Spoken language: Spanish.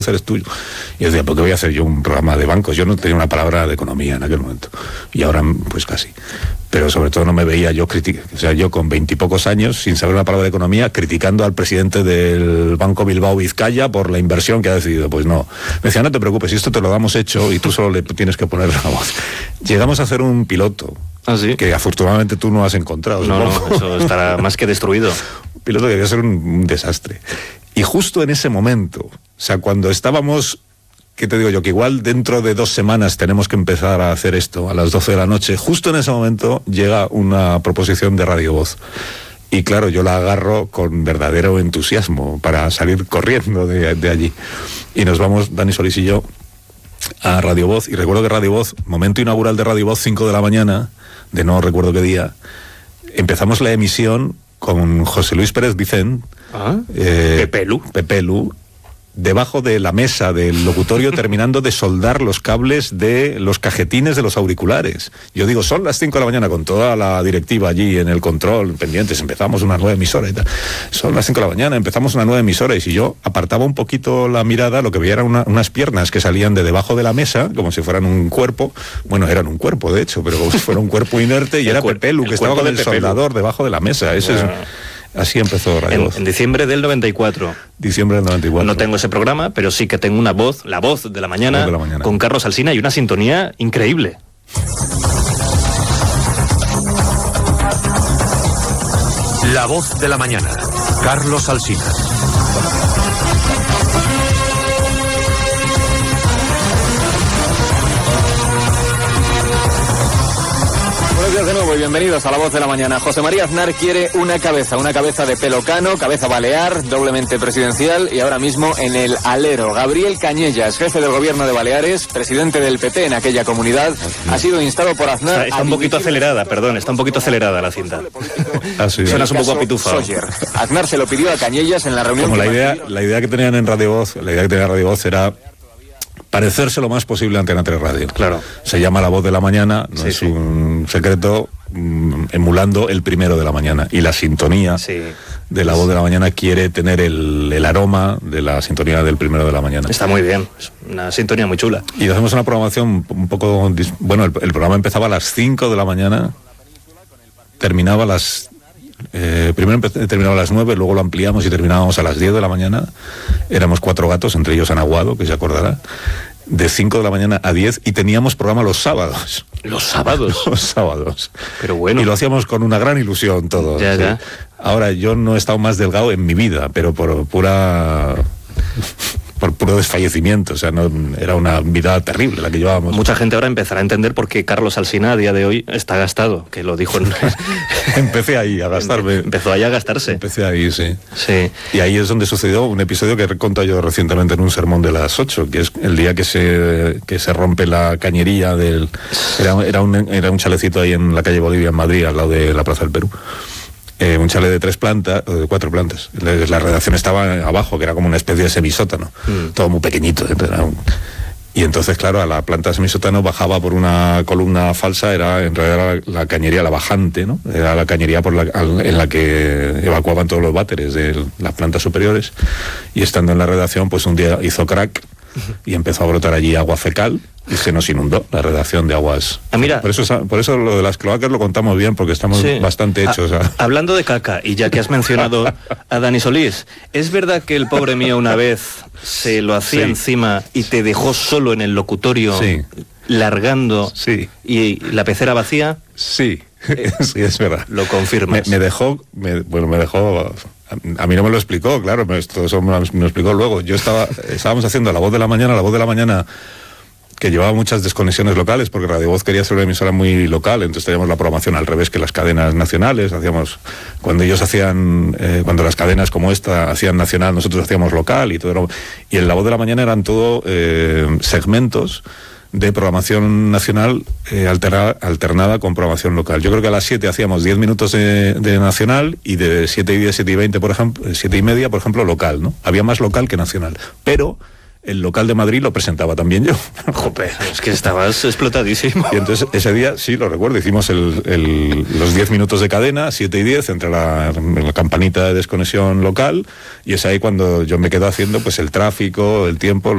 es tuyo. Y yo decía, ¿por qué voy a hacer yo un programa de bancos? Yo no tenía una palabra de economía en aquel momento. Y ahora, pues casi. Pero sobre todo no me veía yo yo con 20 y pocos años, sin saber una palabra de economía, criticando al presidente del Banco Bilbao Vizcaya por la inversión que ha decidido. Pues no. Me decía, no te preocupes, si esto te lo damos hecho y tú solo le tienes que poner la voz. Llegamos a hacer un piloto. ¿Ah, sí? Que afortunadamente tú no has encontrado. No, eso estará más que destruido. Un piloto que debía ser un desastre. Y justo en ese momento, o sea, cuando estábamos, ¿qué te digo yo? Que igual dentro de 2 semanas tenemos que empezar a hacer esto, a las 12 de la noche, justo en ese momento llega una proposición de Radio Voz. Y claro, yo la agarro con verdadero entusiasmo para salir corriendo de allí. Y nos vamos, Dani Solís y yo, a Radio Voz. Y recuerdo que Radio Voz, momento inaugural de Radio Voz, 5 de la mañana, de no recuerdo qué día, empezamos la emisión con José Luis Pérez Vicent, Pepelu, debajo de la mesa del locutorio terminando de soldar los cables de los cajetines de los auriculares. Yo digo, son las 5 de la mañana con toda la directiva allí en el control, pendientes, empezamos una nueva emisora y tal. Son las 5 de la mañana, empezamos una nueva emisora, y si yo apartaba un poquito la mirada, lo que veía eran unas piernas que salían de debajo de la mesa, como si fueran un cuerpo. Bueno, eran un cuerpo, de hecho, pero como si fuera un cuerpo inerte, y era Pepelu, que estaba con el soldador debajo de la mesa. Ese es... Así empezó Radio Voz. En diciembre del 94. Diciembre del 94. No tengo ese programa, pero sí que tengo una voz, la voz de la mañana, con Carlos Alsina, y una sintonía increíble. La voz de la mañana, Carlos Alsina. Buenos días de nuevo y bienvenidos a La Voz de la Mañana. José María Aznar quiere una cabeza de pelo cano, cabeza balear, doblemente presidencial, y ahora mismo en el alero. Gabriel Cañellas, jefe del gobierno de Baleares, presidente del PP en aquella comunidad, ha sido instado por Aznar... Está un poquito acelerada, perdón, está un poquito acelerada la cinta. Suenas un poco apitufado. Aznar se lo pidió a Cañellas en la reunión... Como la idea que tenían en Radio Voz, era parecerse lo más posible a Antena 3 Radio. Claro. Se llama La Voz de la Mañana, no es un secreto, emulando el Primero de la Mañana. Y la sintonía de La Voz de la Mañana quiere tener el aroma de la sintonía del Primero de la Mañana. Está muy bien, es una sintonía muy chula. Y hacemos una programación un poco... Bueno, el programa empezaba a las 5 de la mañana, terminaba a las... primero terminaba a las 9, luego lo ampliamos y terminábamos a las 10 de la mañana. Éramos 4 gatos, entre ellos Ana Aguado, que se acordará. De 5 de la mañana a 10, y teníamos programa los sábados. ¿Los sábados? Los sábados. Pero bueno. Y lo hacíamos con una gran ilusión todo. Ya. Ahora, yo no he estado más delgado en mi vida, pero por puro desfallecimiento. O sea, no, era una vida terrible la que llevábamos. Mucha gente ahora empezará a entender por qué Carlos Alsina a día de hoy está gastado, que lo dijo en... Empecé ahí a gastarme. Empezó ahí a gastarse. Empecé ahí, sí. Sí. Y ahí es donde sucedió un episodio que he contado yo recientemente en un sermón de las 8, que es el día que se rompe la cañería del... Era un chalecito ahí en la calle Bolivia, en Madrid, al lado de la Plaza del Perú. Un chalet de 3 plantas, o de 4 plantas. La redacción estaba abajo, que era como una especie de semisótano, todo muy pequeñito. Y entonces, claro, a la planta de semisótano bajaba por una columna falsa, era en realidad la cañería, la bajante, ¿no? Era la cañería en la que evacuaban todos los váteres de las plantas superiores. Y estando en la redacción, pues un día hizo crack y empezó a brotar allí agua fecal, y se nos inundó la redacción de aguas. Mira. Por eso lo de las cloacas lo contamos bien, porque estamos bastante hechos. Hablando de caca, y ya que has mencionado a Dani Solís, ¿es verdad que el pobre mío una vez se lo hacía encima y te dejó solo en el locutorio largando y la pecera vacía? Sí, sí, es verdad. Lo confirmas. Me dejó... A mí no me lo explicó, claro, todo eso me lo explicó luego. Estábamos haciendo La Voz de la Mañana, que llevaba muchas desconexiones locales, porque Radio Voz quería ser una emisora muy local, entonces teníamos la programación al revés que las cadenas nacionales. Cuando ellos hacían, cuando las cadenas como esta hacían nacional, nosotros hacíamos local, y en La Voz de la Mañana eran todo segmentos de programación nacional alternada con programación local. Yo creo que a las 7 hacíamos 10 minutos de nacional, y de 7:10, 7:20, por ejemplo, 7:30, por ejemplo, local, ¿no? Había más local que nacional, pero el local de Madrid lo presentaba también yo. Jope, es que estabas explotadísimo. Y entonces ese día, sí, lo recuerdo, hicimos los 10 minutos de cadena, 7 y 10, entre la campanita de desconexión local, y es ahí cuando yo me quedo haciendo pues el tráfico, el tiempo...